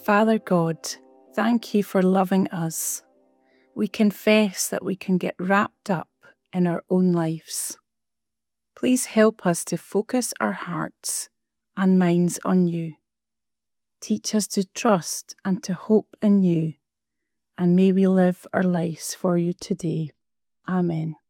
Father God, thank you for loving us. We confess that we can get wrapped up in our own lives. Please help us to focus our hearts and minds on you. Teach us to trust and to hope in you, and may we live our lives for you today. Amen.